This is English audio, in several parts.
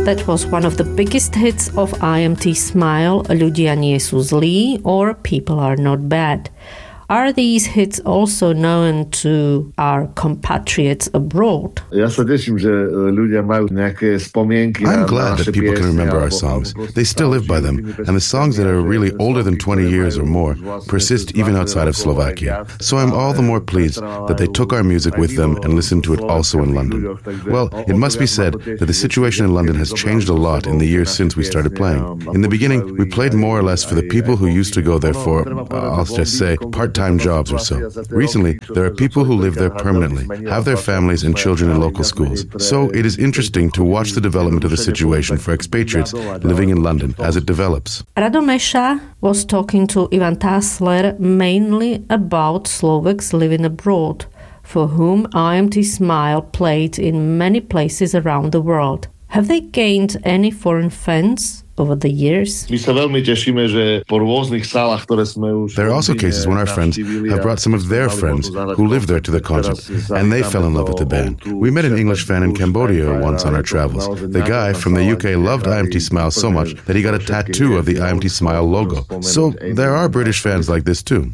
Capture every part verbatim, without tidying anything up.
That was one of the biggest hits of I M T Smile, Ľudia nie sú zlí or People are not bad. Are these hits also known to our compatriots abroad? Ja sa teším, že ľudia majú nejaké spomienky. I'm glad that people can remember our songs. They still live by them, and the songs that are really older than twenty years or more persist even outside of Slovakia. So I'm all the more pleased that they took our music with them and listened to it also in London. Well, it must be said that the situation in London has changed a lot in the years since we started playing. In the beginning, we played more or less for the people who used to go there for, uh, I'll just say, part-time time jobs or so. Recently, there are people who live there permanently, have their families and children in local schools. So it is interesting to watch the development of the situation for expatriates living in London as it develops. Rado Meša was talking to Ivan Tasler mainly about Slovaks living abroad, for whom I M T Smile played in many places around the world. Have they gained any foreign fans over the years? My sa veľmi tešíme, že po rôznych sálach, ktoré sme už... There are also cases when our friends have brought some of their friends who live there to the concert, and they fell in love with the band. We met an English fan in Cambodia once on our travels. The guy from the U K loved I M T Smile so much that he got a tattoo of the I M T Smile logo. So there are British fans like this too.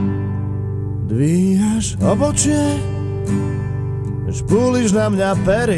Dvíhaš obočie, špúliš na mňa pery.